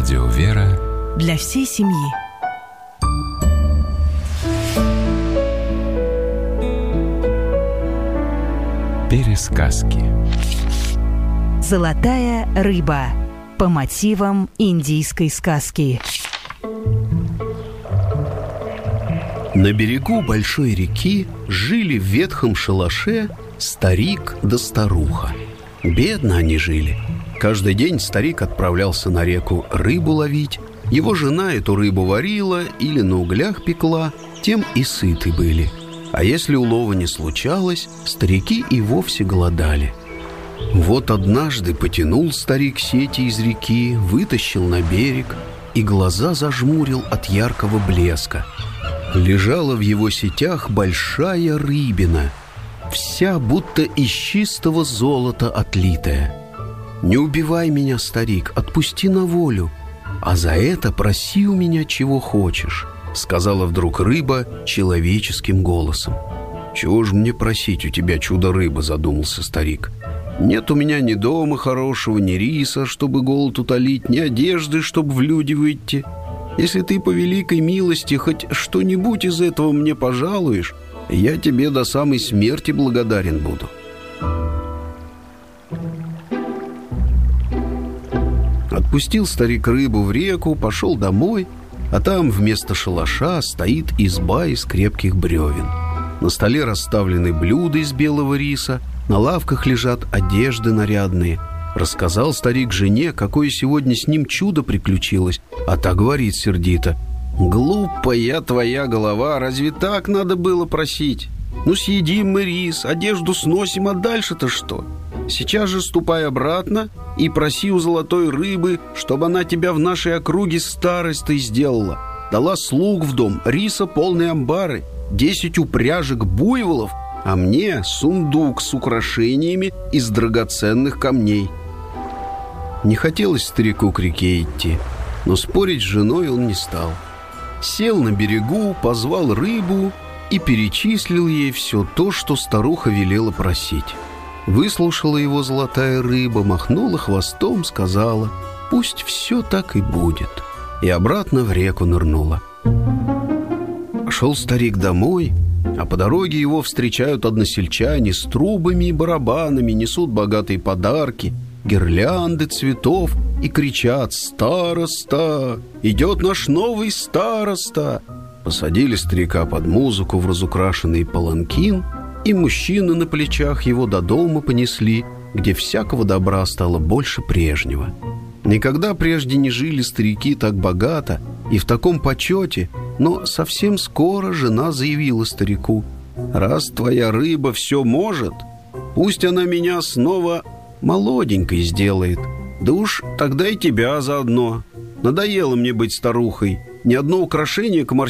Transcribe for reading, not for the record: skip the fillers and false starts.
Радио «Вера» для всей семьи. Пересказки. Золотая рыба по мотивам индийской сказки. На берегу большой реки жили в ветхом шалаше старик да старуха. Бедно они жили. Каждый день старик отправлялся на реку рыбу ловить. Его жена эту рыбу варила или на углях пекла, тем и сыты были. А если улова не случалось, старики и вовсе голодали. Вот однажды потянул старик сети из реки, вытащил на берег и глаза зажмурил от яркого блеска. Лежала в его сетях большая рыбина, вся будто из чистого золота отлитая. «Не убивай меня, старик, отпусти на волю, а за это проси у меня чего хочешь», — сказала вдруг рыба человеческим голосом. «Чего ж мне просить у тебя, чудо-рыба?» — задумался старик. «Нет у меня ни дома хорошего, ни риса, чтобы голод утолить, ни одежды, чтобы в люди выйти. Если ты по великой милости хоть что-нибудь из этого мне пожалуешь, я тебе до самой смерти благодарен буду». Отпустил старик рыбу в реку, пошел домой, а там вместо шалаша стоит изба из крепких бревен. На столе расставлены блюда из белого риса, на лавках лежат одежды нарядные. Рассказал старик жене, какое сегодня с ним чудо приключилось, а та говорит сердито: «Глупая твоя голова, разве так надо было просить? Ну, съедим мы рис, одежду сносим, а дальше-то что? Сейчас же ступай обратно и проси у золотой рыбы, чтобы она тебя в нашей округе старостой сделала. Дала слуг в дом, риса полные амбары, 10 упряжек буйволов, а мне сундук с украшениями из драгоценных камней». Не хотелось старику к реке идти, но спорить с женой он не стал. Сел на берегу, позвал рыбу и перечислил ей все то, что старуха велела просить. Выслушала его золотая рыба, махнула хвостом, сказала: «Пусть все так и будет», и обратно в реку нырнула. Пошел старик домой, а по дороге его встречают односельчане с трубами и барабанами, несут богатые подарки, гирлянды цветов и кричат: «Староста! Идет наш новый староста!» Посадили старика под музыку в разукрашенный паланкин, и мужчины на плечах его до дома понесли, где всякого добра стало больше прежнего. Никогда прежде не жили старики так богато и в таком почете, но совсем скоро жена заявила старику: «Раз твоя рыба все может, пусть она меня снова молоденькой сделает, да уж тогда и тебя заодно. Надоело мне быть старухой, ни одно украшение к